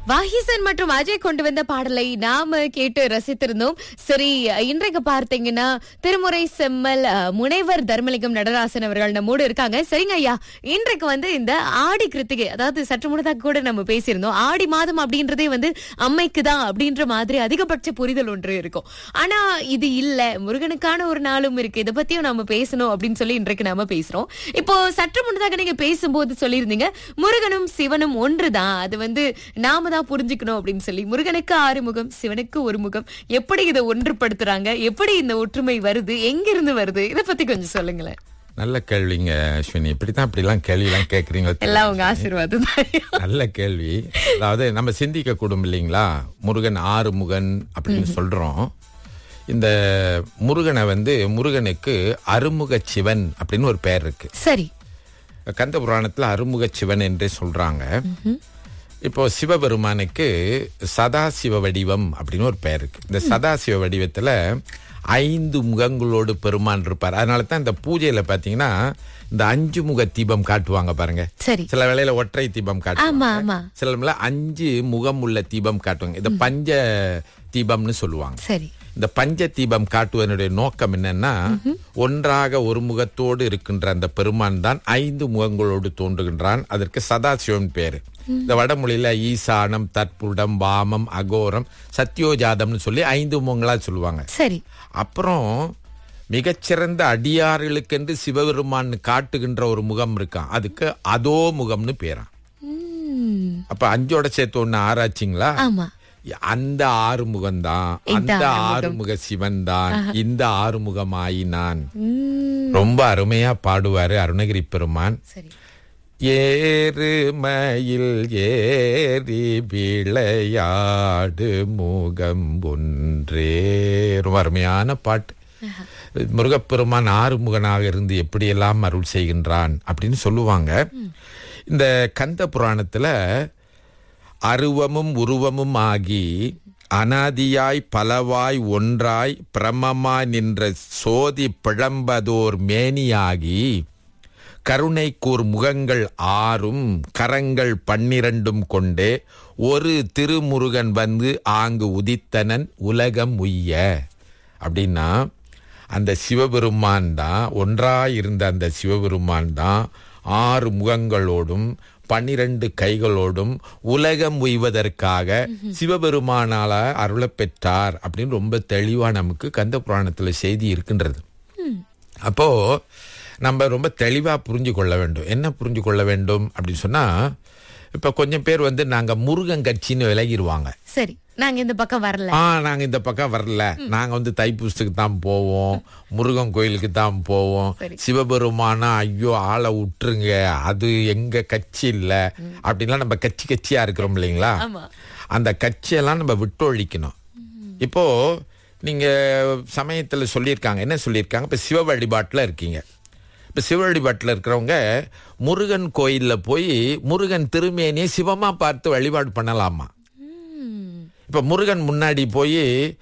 வாஹிசன் மற்றும் அஜய் கொண்டு வந்த பாடலை நாம கேட்டு ரசித்திருந்தோம். சரி, இன்றைக்கு பார்த்தீங்கன்னா திருமுறை செம்மல் முனைவர் தர்மலிங்கம் நடராசன் அவர்கள் நம்மோடு இருக்காங்க. சரிங்க ஐயா, இன்றைக்கு வந்து இந்த ஆடி கிருத்திகை, அதாவது சற்று முன்னதாக கூட நம்ம பேசியிருந்தோம், ஆடி மாதம் அப்படின்றதே வந்து அம்மைக்கு தான் அப்படின்ற மாதிரி அதிகபட்ச புரிதல் ஒன்று இருக்கும். ஆனா இது இல்ல, முருகனுக்கான ஒரு நாளும் இருக்கு, இதை பத்தியும் நம்ம பேசணும் அப்படின்னு சொல்லி இன்றைக்கு நாம பேசுறோம். இப்போ சற்று முன்னதாக நீங்க பேசும்போது சொல்லியிருந்தீங்க முருகனும் சிவனும் ஒன்றுதான், அது வந்து நாம தான் புரிஞ்சுக்கணும் அப்படின்னு சொல்லி. முருகனுக்கு 6 முகம், சிவனுக்கு 1 முகம். எப்படி இதை ஒன்றுபடுத்துறாங்க, எப்படி இந்த ஒற்றுமை வருது, எங்கிருந்து வருது, இதை பத்தி கொஞ்சம் சொல்லுங்களேன். நல்ல கேள்விங்க அஸ்வினி. இப்படித்தான் இப்படிலாம் கேள்விலாம் கேட்குறீங்க. எல்லாம் உங்க ஆசீர்வாதம். நல்ல கேள்வி. அதாவது நம்ம சிந்திக்க கூடும் இல்லைங்களா, முருகன் 6 முகன் அப்படின்னு சொல்றோம். இந்த முருகனை வந்து முருகனுக்கு அருமுக சிவன் அப்படின்னு ஒரு பெயர் இருக்கு. சரி, கந்த புராணத்துல அருமுக சிவன் என்றே சொல்றாங்க. இப்போ சிவபெருமானுக்கு சதாசிவ வடிவம் அப்படின்னு ஒரு பெயர் இருக்கு. இந்த சதாசிவ வடிவத்துல 5 முகங்களோடு பெருமான் இருப்பார். அதனால தான் இந்த பூஜையில பாத்தீங்கன்னா இந்த 5 முக தீபம் காட்டுவாங்க பாருங்க. சரி, சில வேளையில ஒற்றை தீபம் காட்டுவாங்க, சில வேளையில 5 முகம் உள்ள தீபம் காட்டுவாங்க. இந்த பஞ்ச தீபம்னு சொல்லுவாங்க. சரி, இந்த பஞ்ச தீபம் காட்டுவதனுடைய நோக்கம் என்னன்னா, ஒன்றாக ஒரு முகத்தோடு இருக்கின்ற அந்த பெருமான் தான் 5 முகங்களோடு தோன்றுகின்றான். அதற்கு சதாசிவன் பேரு. இந்த வடமொழியில ஈசானம், தற்புடம், வாமம், அகோரம், சத்யோஜாதம்னு சொல்லி 5 முகங்களா சொல்லுவாங்க. சரி, அப்புறம் மிகச்சிறந்த அடியார்களுக்கென்று சிவபெருமான் காட்டுகின்ற ஒரு முகம் இருக்கான், அதுக்கு அதோ முகம்னு பேரான். அப்ப 5ஓட சேர்த்து 1 ஆராய்ச்சிங்களா? அந்த 6 முகம்தான், அந்த 6 முக சிவன் தான் இந்த 6 முகம் ஆயினான். ரொம்ப அருமையா பாடுவாரு அருணகிரி பெருமான். ஏறு மயில் ஏறி விளையாடு முகம் ஒன்றே. ரொம்ப அருமையான பாட்டு. முருகப்பெருமான் 6 முகனாக இருந்து எப்படியெல்லாம் அருள் செய்கின்றான் அப்படின்னு சொல்லுவாங்க. இந்த கந்த புராணத்துல அருவமும் உருவமும் ஆகி அனாதியாய் பலவாய் ஒன்றாய் பிரமமாய் நின்ற சோதி பிழம்பதோர் மேனியாகி கருணைக்கூர் முகங்கள் 6ம் கரங்கள் 12ம் கொண்டே ஒரு திருமுருகன் வந்து ஆங்கு உதித்தனன் உலகம் உய்ய. அப்படின்னா அந்த சிவபெருமான் தான், ஒன்றாயிருந்த அந்த சிவபெருமான் தான் 6 முகங்களோடும் 12 கைகளோடும் உலகம் உய்வதற்காக சிவபெருமானால அருளை பெற்றார் அப்படின்னு ரொம்ப தெளிவா நமக்கு கந்த புராணத்துல செய்தி இருக்கின்றது. அப்போ நம்ம ரொம்ப தெளிவா புரிஞ்சு கொள்ள வேண்டும். என்ன புரிஞ்சு கொள்ள வேண்டும் அப்படின்னு சொன்னா, இப்ப கொஞ்சம் பேர் வந்து நாங்க முருகன் கட்சின்னு விலகிடுவாங்க. சரி, நாங்க இந்த பக்கம் வரல, நாங்க இந்த பக்கம் வரல, நாங்க வந்து தைப்பூசத்துக்கு தான் போவோம், முருகன் கோயிலுக்கு தான் போவோம், சிவபெருமானா ஐயோ ஆளை விட்டுருங்க, அது எங்க கட்சி இல்ல அப்படின்லாம் நம்ம கட்சியா இருக்கிறோம் இல்லைங்களா? அந்த கட்சியெல்லாம் நம்ம விட்டொழிக்கணும். இப்போ நீங்க சமயத்துல சொல்லியிருக்காங்க, என்ன சொல்லியிருக்காங்க, இப்ப சிவ வழிபாட்டுல இருக்கீங்க. இப்ப சிவ வழிபாட்டுல இருக்கிறவங்க முருகன் கோயில்ல போய் முருகன் திருமேனியை சிவமா பார்த்து வழிபாடு பண்ணலாமா? இப்ப முருகன் முன்னாடி போய்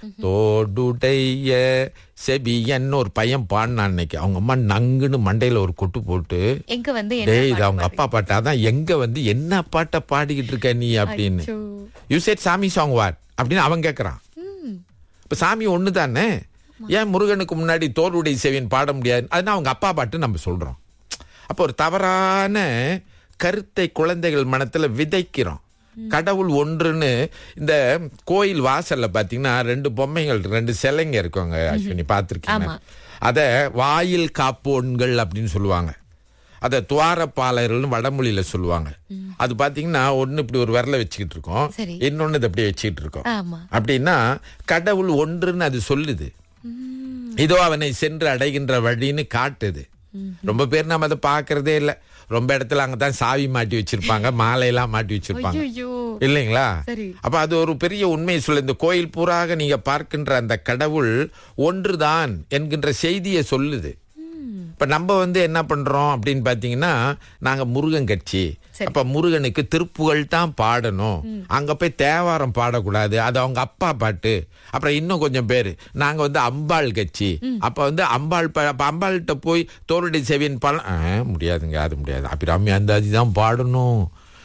தோடுடைய செபியன் ஒரு பையன் பாடினான் அன்னைக்கு. அவங்க அம்மா நங்குன்னு மண்டையில ஒரு கொட்டு போட்டு, டேய் இது அவங்க அப்பா பாட்டாதான், எங்க வந்து என்ன பாட்டை பாடிக்கிட்டு இருக்க நீ அப்படின்னு. யூ செட் சாமி சாங் வாட் அப்படின்னு அவன் கேக்குறான். இப்ப சாமி ஒண்ணுதானே, ஏன் முருகனுக்கு முன்னாடி தோளுடைய செவியன் பாட முடியாது? அதுனா அவங்க அப்பா பாட்டு நம்ம சொல்றோம். அப்போ ஒரு தவறான கருத்தை குழந்தைகள் மனத்துல விதைக்கிறோம். கடவுள் ஒன்றுன்னு இந்த கோயில் வாசல்ல பாத்தீங்கன்னா 2 பொம்மைகள், 2 சிலைங்க இருக்குங்க அஸ்வினி, பாத்திருக்கீங்க? அத வாயில் காப்போன்கள் அப்படின்னு சொல்லுவாங்க. அத துவாரப்பாளர்கள்னு வடமொழியில சொல்லுவாங்க. அது பாத்தீங்கன்னா ஒண்ணு இப்படி ஒரு விரல வச்சுக்கிட்டு இருக்கோம், இன்னொன்னு இது அப்படியே வச்சுக்கிட்டு இருக்கோம். அப்படின்னா கடவுள் ஒன்றுன்னு அது சொல்லுது. இதோ அவனை சென்று அடைகின்ற வழின்னு காட்டுது. ரொம்ப பேர் நம்ம அதை பாக்குறதே இல்ல. ரொம்ப இடத்துல அங்கதான் சாவி மாட்டி வச்சிருப்பாங்க, மாலையெல்லாம் மாட்டி வச்சிருப்பாங்க இல்லைங்களா? அப்ப அது ஒரு பெரிய உண்மையை சொல்ல. இந்த கோயில் பூராக நீங்க பார்க்கின்ற அந்த கடவுள் ஒன்றுதான் என்கின்ற செய்தியை சொல்லுது. இப்ப நம்ம வந்து என்ன பண்றோம் அப்படின்னு பாத்தீங்கன்னா, நாங்க முருகன் கட்சி, அப்ப முருகனுக்கு திருப்புகழ் தான் பாடணும், அங்க போய் தேவாரம் பாடக்கூடாது, அது அவங்க அப்பா பாட்டு. அப்புறம் இன்னும் கொஞ்சம் பேரு நாங்க வந்து அம்பாள் கட்சி, அப்ப வந்து அம்பாள்கிட்ட போய் தோளுடைய செவியன் பாட முடியாதுங்க, அது முடியாது, அபிராமி அந்தாதி தான் பாடணும்,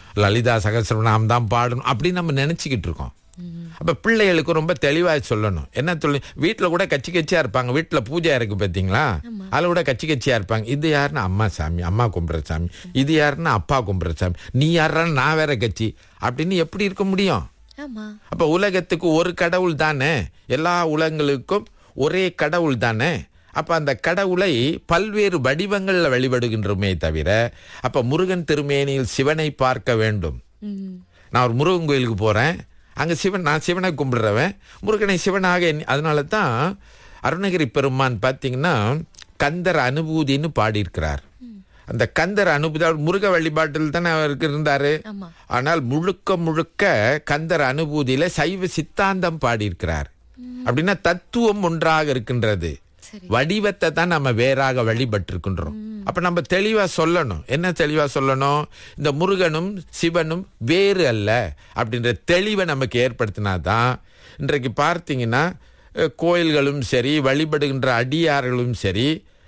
லலிதா சகஸ்ரநாமம் தான் பாடணும் அப்படின்னு நம்ம நினைச்சுக்கிட்டு இருக்கோம். அப்ப பிள்ளைகளுக்கு ரொம்ப தெளிவா சொல்லணும். என்ன சொல்லி வீட்டுல கூட கச்சி கச்சியா இருப்பாங்க. வீட்டுல பூஜை இருக்கு பாத்தீங்களா, அதுல கூட கச்சி கச்சியா இருப்பாங்க. இது யாருன்னா அம்மா சாமி, அம்மா கும்பிடுற சாமி. இது யாருன்னா அப்பா கும்பிடுற சாமி. நீ யாருன்னு நான் வேற கட்சி அப்படின்னு எப்படி இருக்க முடியும்? அப்ப உலகத்துக்கு ஒரு கடவுள் தானே, எல்லா உலகங்களுக்கும் ஒரே கடவுள் தானே. அப்ப அந்த கடவுளை பல்வேறு வடிவங்கள்ல வழிபடுகின்றோமே தவிர, அப்ப முருகன் திருமேனியில் சிவனை பார்க்க வேண்டும். நான் ஒரு முருகன் கோயிலுக்கு போறேன், அங்க சிவன், நான் சிவனை கும்பிடுறவன், முருகனை சிவனாக அதனால தான் அருணகிரி பெருமான் பார்த்தீங்கன்னா கந்தர் அனுபூதின்னு பாடியிருக்கிறார். அந்த கந்தர் அனுபூதி முருக வழிபாட்டில் தானே அவருக்கு இருந்தாரு. ஆனால் முழுக்க முழுக்க கந்தர் அனுபூதியில சைவ சித்தாந்தம் பாடியிருக்கிறார். அப்படின்னா தத்துவம் ஒன்றாக இருக்கின்றது, வடிவத்தை தான் நம்ம வேறாக வழிபட்டு இருக்கின்றோம். அப்ப நம்ம தெளிவா சொல்லணும். என்ன தெளிவா சொல்லணும்? இந்த முருகனும் சிவனும் வேறு அல்ல அப்படின்ற தெளிவை நமக்கு ஏற்படுத்தினாதான் இன்றைக்கு பார்த்தீங்கன்னா கோயில்களும் சரி, வழிபடுகின்ற அடியார்களும் சரி,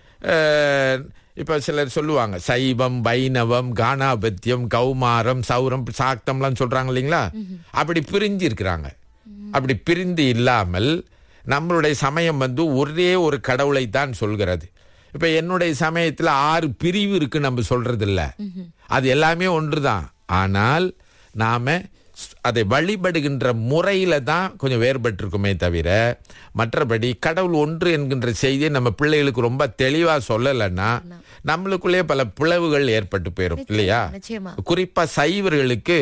இப்ப சிலர் சொல்லுவாங்க சைவம், வைணவம், கானாபத்தியம், கௌமாரம், சௌரம், சாக்தம்லாம் சொல்றாங்க இல்லைங்களா, அப்படி பிரிஞ்சு இருக்கிறாங்க. அப்படி பிரிந்து இல்லாமல் நம்மளுடைய சமயம் ஒரே ஒரு கடவுளை தான் சொல்கிறது. இப்ப என்னுடைய சமயத்துல 6 பிரிவு இருக்கு நம்ம சொல்றது இல்ல, அது எல்லாமே ஒன்றுதான். ஆனால் நாம அதை வழிபடுகின்ற முறையில தான் கொஞ்சம் வேறுபட்டு இருக்குமே தவிர, மற்றபடி கடவுள் ஒன்று என்கின்ற செய்தியை நம்ம பிள்ளைகளுக்கு ரொம்ப தெளிவா சொல்லலைன்னா நம்மளுக்குள்ளே பல பிளவுகள் ஏற்பட்டு போயிடும் இல்லையா? குறிப்பா சைவர்களுக்கு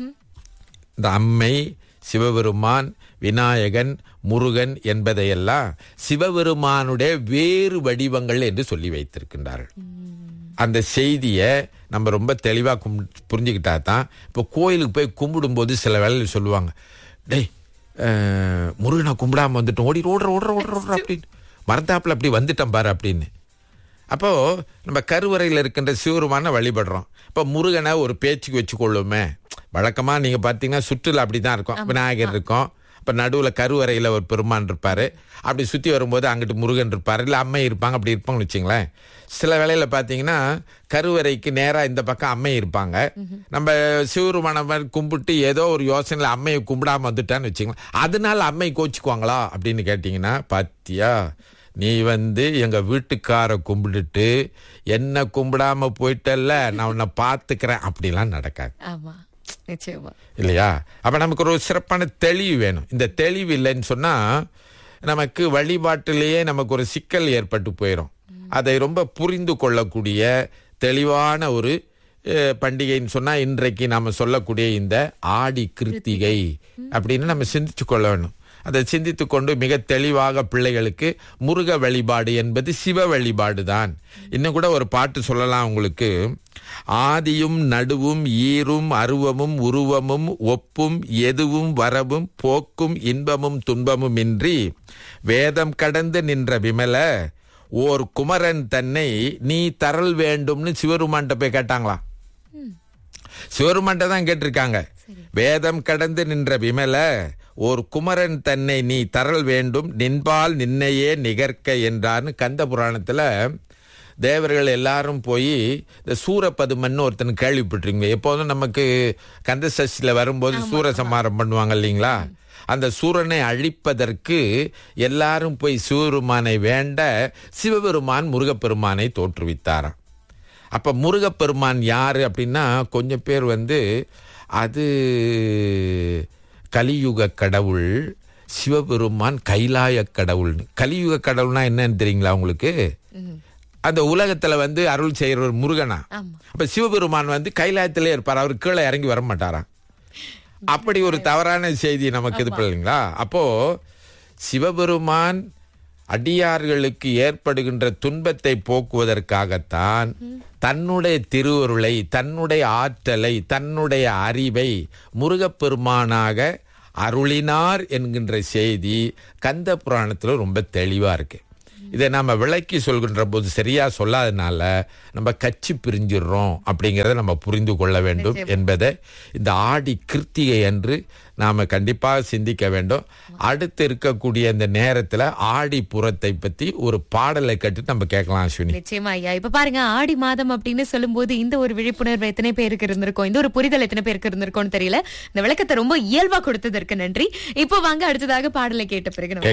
இந்த அம்மை, சிவபெருமான், விநாயகன், முருகன் என்பதையெல்லாம் சிவபெருமானுடைய வேறு வடிவங்கள் என்று சொல்லி வைத்திருக்கின்றார்கள். அந்த செய்தியை நம்ம ரொம்ப தெளிவா புரிஞ்சுக்கிட்டா தான். இப்போ கோயிலுக்கு போய் கும்பிடும் போது சில வேளையில் சொல்லுவாங்க, டேய் முருகனை கும்பிடாம வந்துட்டோம், ஓடுற அப்படின்னு மறந்தாப்புல அப்படி வந்துட்டோம் பாரு அப்படின்னு. அப்போ நம்ம கருவறையில் இருக்கின்ற சிவருமான வழிபடுறோம். இப்போ முருகனை ஒரு பேச்சுக்கு வச்சுக்கொள்ளுமே. வழக்கமா நீங்க பாத்தீங்கன்னா சுற்றுலா அப்படிதான் இருக்கும். விநாயகர் இருக்கும், இப்ப நடுவுல கருவறையில ஒரு பெருமான் இருப்பாரு, அப்படி சுத்தி வரும்போது அங்கிட்டு முருகன் இருப்பாரு, இல்ல அம்மை இருப்பாங்க, அப்படி இருப்பாங்கன்னு வச்சுங்களேன். சில வேளையில பாத்தீங்கன்னா கருவறைக்கு நேரா இந்த பக்கம் அம்மை இருப்பாங்க. நம்ம சிவருமான கும்பிட்டு ஏதோ ஒரு யோசனையில அம்மையை கும்பிடாம வந்துட்டான்னு வச்சுங்களேன், அதனால அம்மை கோச்சுக்குவாங்களா அப்படின்னு கேட்டீங்கன்னா, பாத்தியா நீ எங்க வீட்டுக்கார கும்பிட்டுட்டு என்ன கும்பிடாம போயிட்டல்ல, நான் உன்னை பாத்துக்கிறேன், அப்படிலாம் நடக்காது இல்லையா? அப்ப நமக்கு ஒரு சிறப்பான தெளிவு வேணும். இந்த தெளிவு இல்லைன்னு சொன்னா நமக்கு வழிபாட்டிலேயே நமக்கு ஒரு சிக்கல் ஏற்பட்டு போயிடும். அதை ரொம்ப புரிந்து கொள்ளக்கூடிய தெளிவான ஒரு பண்டிகைன்னு சொன்னா இன்றைக்கு நாம சொல்லக்கூடிய இந்த ஆடி கிருத்திகை அப்படின்னு நம்ம சிந்திச்சு கொள்ள வேணும். அதை சிந்தித்து கொண்டு மிக தெளிவாக பிள்ளைகளுக்கு முருக வழிபாடு என்பது சிவ வழிபாடு தான். இன்னும் கூட ஒரு பாட்டு சொல்லலாம் உங்களுக்கு. ஆதியும் நடுவும் ஈரும் அருவமும் உருவமும் ஒப்பும் எதுவும் வரவும் போக்கும் இன்பமும் துன்பமும் இன்றி வேதம் கடந்து நின்ற விமல ஓர் குமரன் தன்னை நீ தரல் வேண்டும்னு சிவருமான்ட்ட போய் கேட்டாங்களாம். சிவருமான்ட்ட தான் கேட்டிருக்காங்க. வேதம் கடந்து நின்ற விமல ஒரு குமரன் தன்னை நீ தரல் வேண்டும், நின்பால் நின்னையே நிகர்க்க என்றார்னு கந்த புராணத்துல தேவர்கள் எல்லாரும் போய் இந்த சூரபதுமன் ஒருத்தன் கேள்விப்பட்டிருங்க. எப்போதும் நமக்கு கந்த சஷ்டியில வரும்போது சூரசம்ஹாரம் பண்ணுவாங்க இல்லைங்களா? அந்த சூரனை அழிப்பதற்கு எல்லாரும் போய் சிவபெருமானை வேண்ட சிவபெருமான் முருகப்பெருமானை தோற்றுவித்தாராம். அப்ப முருகப்பெருமான் யாரு அப்படின்னா கொஞ்சம் பேர் அது கலியுக கடவுள், சிவபெருமான் கைலாய கடவுள்னு. கலியுக கடவுள்னா என்னன்னு தெரியுங்களா உங்களுக்கு? அந்த உலகத்துல அருள் செய்யற முருகனா. அப்ப சிவபெருமான் கைலாயத்திலே இருப்பார், அவர் கீழே இறங்கி வர மாட்டாராம். அப்படி ஒரு தவறான செய்தி நமக்கு இது இல்லைங்களா? அப்போ சிவபெருமான் அடியார்களுக்கு ஏற்படுகின்ற துன்பத்தை போக்குவதற்காகத்தான் தன்னுடைய திருவருளை, தன்னுடைய ஆற்றலை, தன்னுடைய அறிவை முருகப்பெருமானாக அருளினார் என்கின்ற செய்தி கந்த புராணத்துல ரொம்ப தெளிவா இருக்கு. இதை நாம விளக்கி சொல்கின்ற போது சரியா சொல்லாதனால நம்ம கட்சி பிரிஞ்சிடுறோம் அப்படிங்கறத நம்ம புரிந்து கொள்ள வேண்டும் என்பதை இந்த ஆடி கிருத்திகை அன்று நாம கண்டிப்பாக சிந்திக்க வேண்டும். அடுத்து இருக்கக்கூடிய இந்த நேரத்துல ஆடி புறத்தை பத்தி ஒரு பாடலை கட்டு நம்ம கேட்கலாம் அஸ்வினி. நிச்சயமா ஐயா. இப்ப பாருங்க, ஆடி மாதம் அப்படின்னு சொல்லும் போது இந்த ஒரு விழிப்புணர்வு எத்தனை பேருக்கு இருந்திருக்கும், இந்த ஒரு புரிதல் எத்தனை பேருக்கு இருந்திருக்கும்னு தெரியல. இந்த விளக்கத்தை ரொம்ப இயல்பா கொடுத்ததற்கு நன்றி. இப்போ வாங்க அடுத்ததாக பாடலை கேட்ட பிறகு